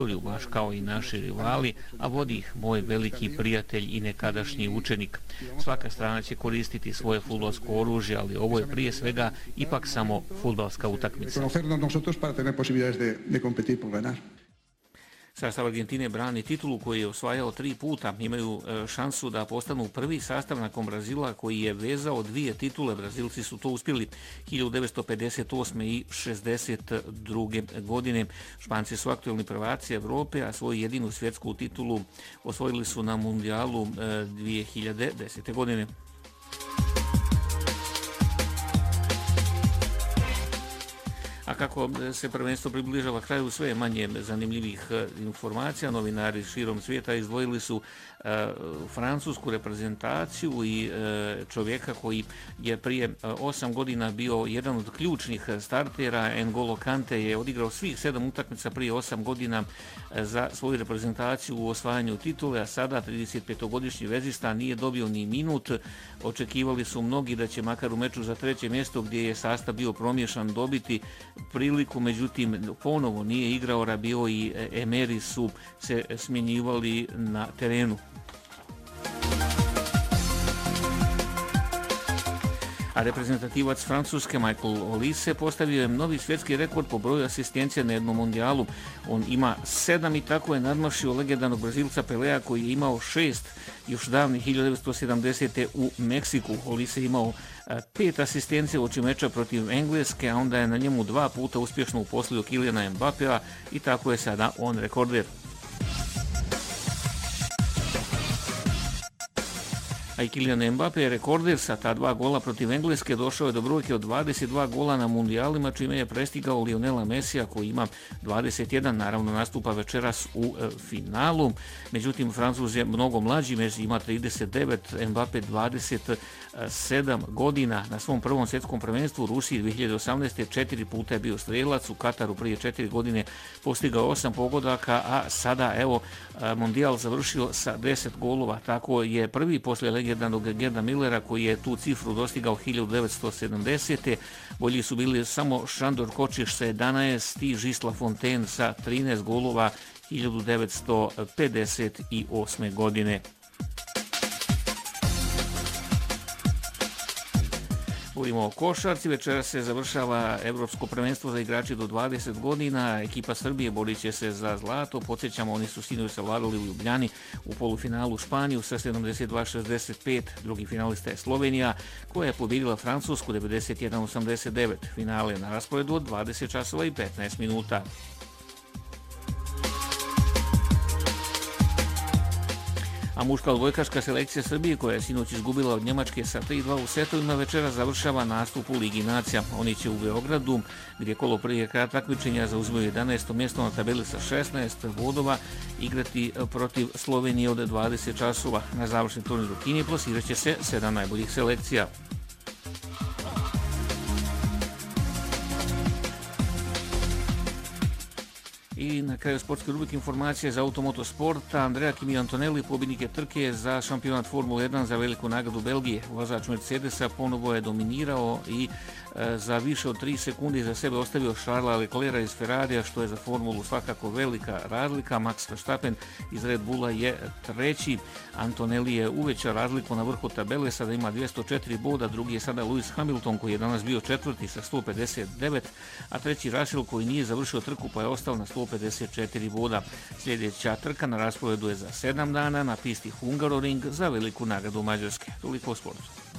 baš kao i naši rivali, a vodi ih moj veliki prijatelj i nekadašnji učenik. Svaka strana će koristiti svoje fudbalsko oružje, ali ovo je prije svega ipak samo fudbalska utakmica. Sastav Argentine brani titulu koji je osvajao 3 puta. Imaju šansu da postanu prvi sastav nakon Brazila koji je vezao 2 titule. Brazilci su to uspjeli 1958. i 1962. godine. Španci su aktualni prvaci Evrope, a svoju jedinu svjetsku titulu osvojili su na mundijalu 2010. godine. A kako se prvenstvo približava kraju, sve je manje zanimljivih informacija. Novinari širom svijeta izdvojili su francusku reprezentaciju i čovjeka koji je prije 8 godina bio jedan od ključnih startera. N'Golo Kante je odigrao svih 7 utakmica prije 8 godina za svoju reprezentaciju u osvajanju titule, a sada 35-godišnji vezista nije dobio ni minut. Očekivali su mnogi da će makar u meču za 3. mjesto gdje je sastav bio promiješan dobiti priliku, međutim ponovo nije igrao. Rabiot i Emery su se smjenjivali na terenu. A reprezentativac Francuske Michael Olise postavio je novi svjetski rekord po broju asistencija na jednom mundijalu. On ima 7 i tako je nadmašio legendarnog Brazilca Pelea koji je imao 6 još davnih 1970. u Meksiku. Olise je imao 5 asistencija uoči meča protiv Engleske, a onda je na njemu 2 puta uspješno uposlio Kyliana Mbappea i tako je sada on rekorder. A i Kylian Mbappé je rekorder sa ta 2 gola protiv Engleske, došao je do brojke od 22 gola na mundijalima, čime je prestigao Lionela Messija koji ima 21, naravno nastupa večeras u finalu. Međutim, Francuz je mnogo mlađi, Messi ima 39, Mbappé 27 godina. Na svom prvom svjetskom prvenstvu u Rusiji 2018. 4 puta je bio strelac, u Kataru prije 4 godine postigao 8 pogodaka, a sada evo mundijal završio sa 10 golova. Tako je prvi poslije legendarnog Gerda Millera koji je tu cifru dostigao 1970. Bolji su bili samo Šandor Kočiš sa 11 i Gilles Lafontaine sa 13 golova 1958. godine. Govorimo o košarci, večera se završava Evropsko prvenstvo za igrače do 20 godina. Ekipa Srbije borit će se za zlato. Podsjećamo, oni su sinoć savladali u Ljubljani u polufinalu Španiju sa 72-65. Drugi finalista je Slovenija koja je pobjedila Francusku 91-89. Finale na rasporedu od 20 časova i 15 minuta. A muška odbojkaška selekcija Srbije koja je sinoć izgubila od Njemačke sa 3-2 u setovima večera završava nastup u Ligi nacija. Oni će u Beogradu, gdje kolo prije kraja takmičenja zauzimaju 11. mjesto na tabeli sa 16 bodova, igrati protiv Slovenije od 20 časova. Na završni turnir u Kini plasirat će se 7 najboljih selekcija. I na kraju sportske rubrike informacije za automoto sporta. Andrea Kimi Antonelli pobjednik je trke za šampionat Formule 1 za veliku nagradu Belgije. Vozač Mercedesa ponovo je dominirao i za više od 3 sekundi za sebe ostavio Charlesa Leclerca iz Ferrarija, što je za Formulu svakako velika razlika. Max Verstappen iz Red Bulla je treći. Antonelli je uvećao razliku na vrhu tabele, sada ima 204 boda, drugi je sada Lewis Hamilton koji je danas bio četvrti sa 159, a treći Russell koji nije završio trku pa je ostao na 154 boda. Sljedeća trka na rasporedu je za 7 dana na pisti Hungaroring za veliku nagradu Mađarske. Toliko o sportu.